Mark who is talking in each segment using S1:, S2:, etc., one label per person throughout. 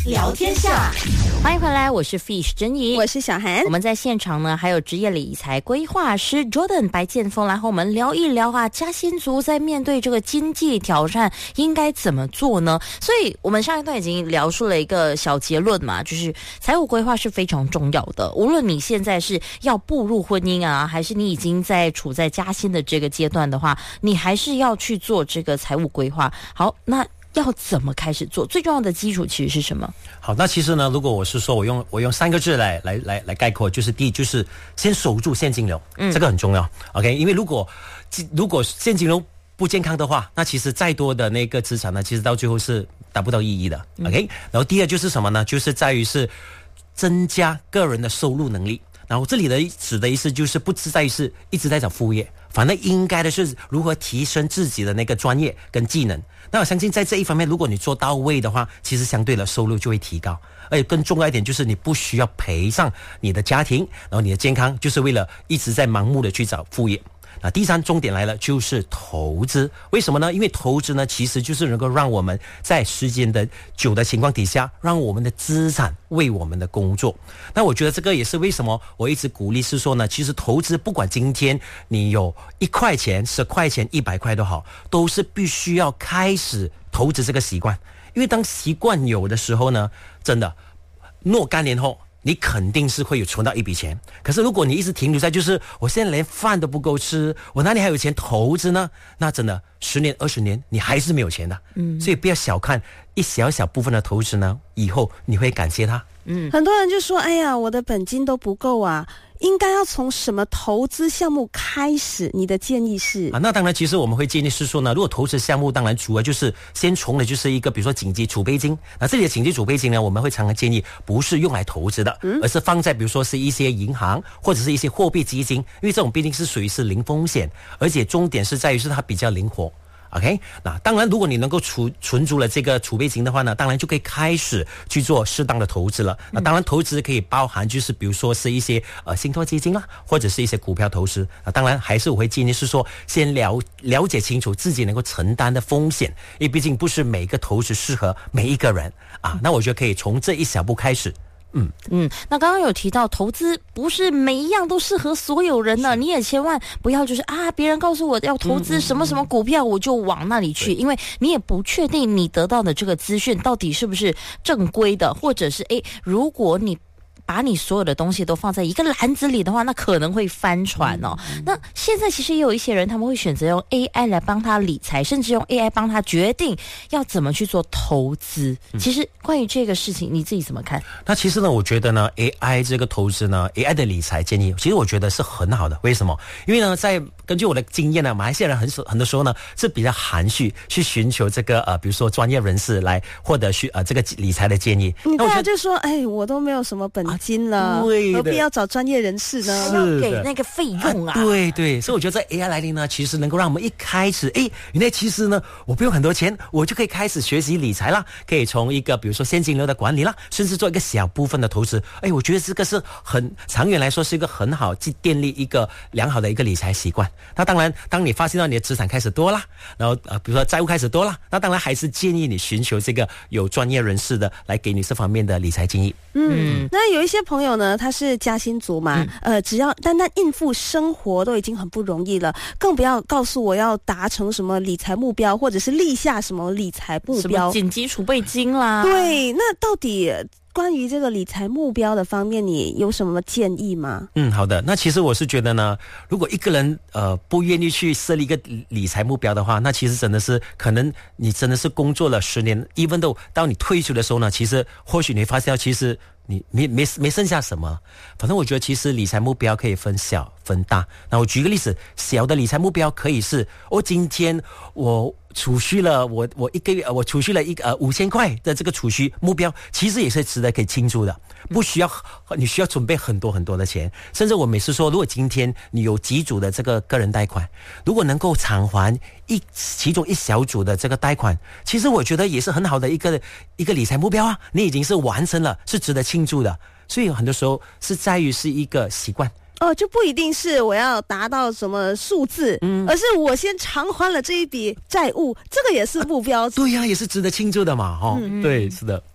S1: 聊天下，
S2: 欢迎回来，我是 Fish 珍妮，
S3: 我是小韩。
S2: 我们在现场呢，还有职业理财规划师 Jordan 白建锋来和我们聊一聊啊，嘉兴族在面对这个经济挑战应该怎么做呢？所以我们上一段已经聊出了一个小结论嘛，就是财务规划是非常重要的，无论你现在是要步入婚姻啊，还是你已经处在嘉兴的这个阶段的话，你还是要去做这个财务规划。好，那要怎么开始做？最重要的基础其实是什么？
S4: 好，那其实呢，如果我是说我用3个字来概括，就是第一就是先守住现金流，这个很重要。OK， 因为如果现金流不健康的话，那其实再多的那个资产呢，其实到最后是达不到意义的。OK，然后第二就是什么呢？就是在于是增加个人的收入能力。然后这里的指的意思就是不是在于是一直在找副业，反正应该的是如何提升自己的那个专业跟技能。那我相信在这一方面，如果你做到位的话，其实相对的收入就会提高。而且更重要一点就是你不需要赔上你的家庭，然后你的健康，就是为了一直在盲目的去找副业。那第三重点来了，就是投资。为什么呢？因为投资呢，其实就是能够让我们在时间的久的情况底下，让我们的资产为我们的工作。那我觉得这个也是为什么我一直鼓励是说呢，其实投资不管今天你有1块钱、10块钱、100块都好，都是必须要开始投资这个习惯。因为当习惯有的时候呢，真的若干年后，你肯定是会有存到一笔钱。可是如果你一直停留在就是我现在连饭都不够吃，我哪里还有钱投资呢？那真的10年20年你还是没有钱的。所以不要小看一小小部分的投资呢，以后你会感谢它。
S3: 很多人就说，哎呀，我的本金都不够啊，应该要从什么投资项目开始？你的建议是？
S4: 那当然，其实我们会建议是说呢，如果投资项目，当然主要就是先从的就是一个，比如说紧急储备金。那这里的紧急储备金呢，我们会常常建议不是用来投资的，而是放在比如说是一些银行或者是一些货币基金，因为这种毕竟是属于是零风险，而且重点是在于是它比较灵活。OK， 那当然，如果你能够存足了这个储备金的话呢，当然就可以开始去做适当的投资了。那当然，投资可以包含就是比如说是一些信托基金啦，或者是一些股票投资。当然，还是我会建议是说，先了解清楚自己能够承担的风险，因为毕竟不是每个投资适合每一个人啊。那我觉得可以从这一小步开始。
S2: 那刚刚有提到投资不是每一样都适合所有人的，你也千万不要就是别人告诉我要投资什么什么股票，我就往那里去，因为你也不确定你得到的这个资讯到底是不是正规的，或者是如果你把你所有的东西都放在一个篮子里的话，那可能会翻船哦。那现在其实也有一些人，他们会选择用 AI 来帮他理财，甚至用 AI 帮他决定要怎么去做投资。其实关于这个事情，你自己怎么看？
S4: 那其实呢，我觉得呢 ，AI 这个投资呢 ，AI 的理财建议，其实我觉得是很好的。为什么？因为呢，根据我的经验呢，马来西亚人很多时候呢是比较含蓄去寻求这个比如说专业人士来获得这个理财的建议。
S3: 你大家就说，我都没有什什么本金了，何必要找专业人士呢？
S2: 要给那个费用啊。
S4: 对，所以我觉得在 AI 来临呢，其实能够让我们一开始，原来其实呢，我不用很多钱，我就可以开始学习理财啦，可以从一个比如说现金流的管理啦，甚至做一个小部分的投资。我觉得这个是很长远来说是一个很好去建立一个良好的一个理财习惯。那当然，当你发现到你的资产开始多啦，然后比如说债务开始多啦，那当然还是建议你寻求这个有专业人士的来给你这方面的理财建议。
S3: 那有一些朋友呢，他是嘉兴族嘛，只要单单应付生活都已经很不容易了，更不要告诉我要达成什么理财目标，或者是立下什么理财目标，
S2: 什么紧急储备金啦。
S3: 对，那到底关于这个理财目标的方面，你有什么建议吗？
S4: 好的。那其实我是觉得呢，如果一个人不愿意去设立一个理财目标的话，那其实真的是可能你真的是工作了10年 ，even though 到你退休的时候呢，其实或许你会发现到其实你没剩下什么。反正我觉得其实理财目标可以分小分大。那我举个例子，小的理财目标可以是今天我储蓄了我1个月我储蓄了5000块的这个储蓄目标，其实也是值得可以庆祝的，不需要你需要准备很多很多的钱。甚至我每次说，如果今天你有几组的这个个人贷款，如果能够偿还其中一小组的这个贷款，其实我觉得也是很好的一个理财目标啊，你已经是完成了，是值得庆祝的。所以很多时候是在于是一个习惯。
S3: 就不一定是我要达到什么数字，而是我先偿还了这一笔债务，这个也是目标。
S4: 对呀，也是值得庆祝的嘛，对，是的。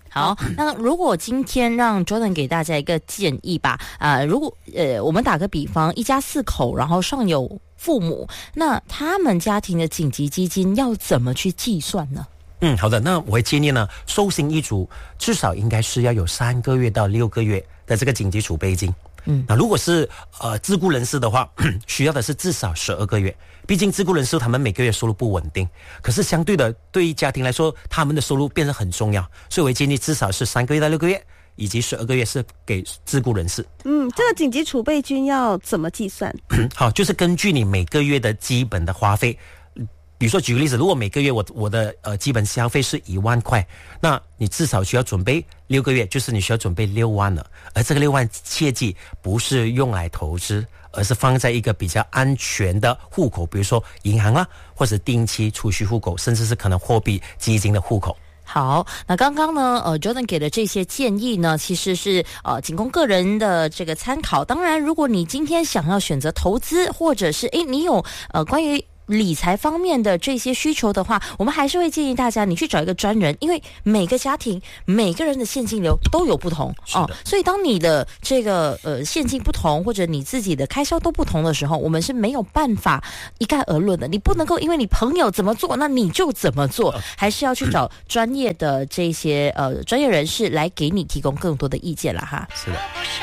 S2: 好，那如果今天让 Jordan 给大家一个建议吧，如果我们打个比方，一家4口，然后上有父母，那他们家庭的紧急基金要怎么去计算呢？
S4: 好的，那我会建议呢，寿星一族至少应该是要有3个月到6个月的这个紧急储备金。那如果是自雇人士的话，需要的是至少12个月。毕竟自雇人士他们每个月收入不稳定，可是相对的，对于家庭来说，他们的收入变得很重要，所以我会建议至少是3个月到6个月，以及12个月是给自雇人士。
S3: 这个紧急储备金要怎么计算？
S4: 好，就是根据你每个月的基本的花费。比如说举个例子，如果每个月我的基本消费是1万块，那你至少需要准备6个月，就是你需要准备6万了。而这个6万切记不是用来投资，而是放在一个比较安全的户口，比如说银行啦，或者定期储蓄户口，甚至是可能货币基金的户口。
S2: 好，那刚刚呢Jordan 给的这些建议呢，其实是仅供个人的这个参考。当然，如果你今天想要选择投资，或者是你有关于理财方面的这些需求的话，我们还是会建议大家你去找一个专人，因为每个家庭每个人的现金流都有不同所以当你的这个现金不同，或者你自己的开销都不同的时候，我们是没有办法一概而论的。你不能够因为你朋友怎么做，那你就怎么做，还是要去找专业的这些专业人士来给你提供更多的意见啦哈。
S4: 是的。